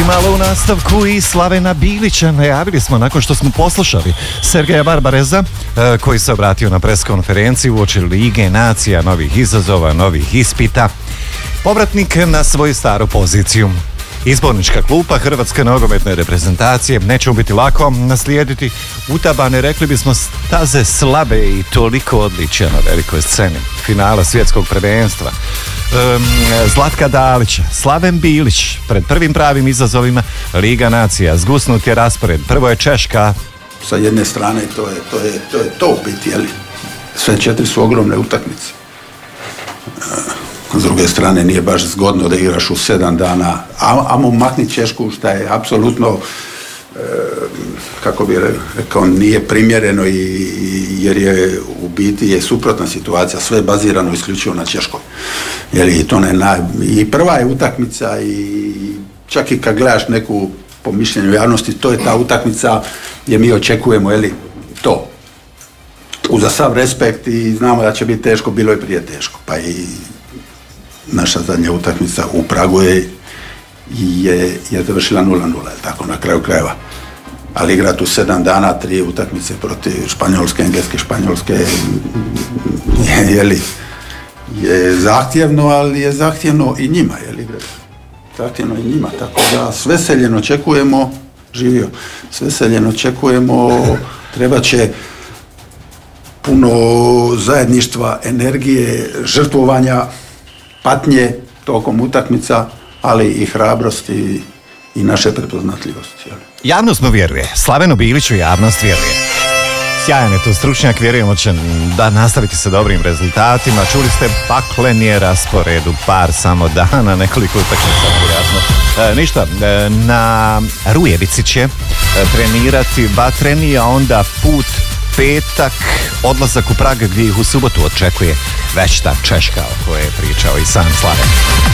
malo u nastavku i Slavena Bilića najavili smo nakon što smo poslušali Sergeja Barbareza koji se obratio na pres konferenciji uoči Lige nacija, novih izazova, novih ispita. Povratnik na svoju staru poziciju. Izbornička klupa Hrvatske nogometne reprezentacije neće mu biti lako naslijediti utabane, rekli bismo, staze slabe i toliko odličja na velikoj sceni finala svjetskog prvenstva. Zlatka Dalića, Slaven Bilić pred prvim pravim izazovima Liga nacija, zgusnut je raspored, prvo je Češka. Sa jedne strane to je to u biti, jeli? Sve 4 su ogromne utakmice. S druge strane nije baš zgodno da igraš u 7 dana, amo makni Češku, što je apsolutno, kako bi rekao, nije primjereno jer je u biti je suprotna situacija, sve je bazirano isključivo na Češkoj. I prva je utakmica i čak i kad gledaš neku, po mišljenju javnosti, to je ta utakmica gdje mi očekujemo, to. Uza sav respekt i znamo da će biti teško, bilo je prije teško, pa i naša zadnja utakmica u Pragu je završila 0-0, tako na kraju krajeva. Ali igrati u 7 dana 3 utakmice protiv Španjolske, Engleske, Španjolske je zahtjevno, ali je zahtjevno i njima, zahtjevno i njima, tako da s veseljem očekujemo, živio, s veseljem očekujemo, treba će puno zajedništva, energije, žrtvovanja, patnje tokom utakmica, ali i hrabrosti i naše prepoznatljivosti. Javnost mu vjeruje, Slavenu Biliću javnost vjeruje. Sjajan je tu stručnjak, vjerujemo će da nastaviti sa dobrim rezultatima. Čuli ste, paklen je raspored u par samo dana, nekoliko utakmica, jasno. Ništa, na Rujevici će trenirati vatreni, a onda put petak, odlazak u Prag gdje ih u subotu očekuje već ta Češka o kojoj je pričao i sam Slaven.